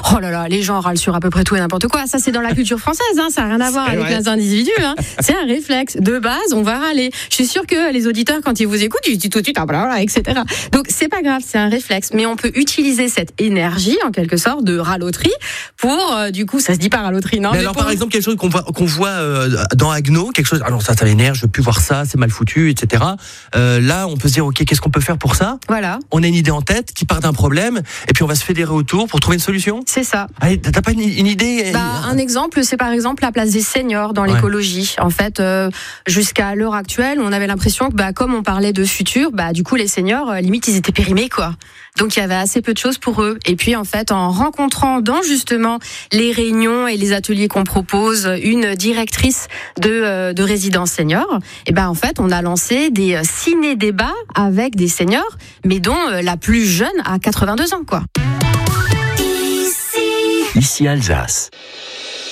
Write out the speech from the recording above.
Oh là là, les gens râlent sur à peu près tout et n'importe quoi. Ça, c'est dans la culture française, ça n'a rien à voir avec les individus. C'est un réflexe. De base, on va râler. Je suis sûre que les auditeurs, quand ils vous écoutent, ils disent tout de suite, etc. Donc, c'est pas grave, c'est un réflexe. Mais on peut utiliser cette énergie, en quelque sorte, de râloterie pour, du coup, ça se dit pas râloterie, non? Mais alors, par exemple, quelque chose qu'on voit dans Agno, quelque chose, alors ça m'énerve, je veux plus voir ça, c'est mal foutu, etc. Là, on peut se dire, ok, qu'est-ce qu'on peut faire pour ça? Voilà. On a une idée en tête qui part d'un problème, et puis on va se fédérer autour pour trouver une solution. C'est ça. Allez, t'as pas une idée? Un exemple, c'est par exemple la place des seniors dans l'écologie. En fait, jusqu'à l'heure actuelle, on avait l'impression que, comme on parlait de futur, du coup, les seniors, limite, ils étaient périmés, quoi. Donc, il y avait assez peu de choses pour eux. Et puis, en fait, en rencontrant dans justement les réunions et les ateliers qu'on propose, une directrice de résidence senior, en fait, on a lancé des ciné-débats avec des seniors, mais dont la plus jeune a 82 ans, quoi. Ici Alsace.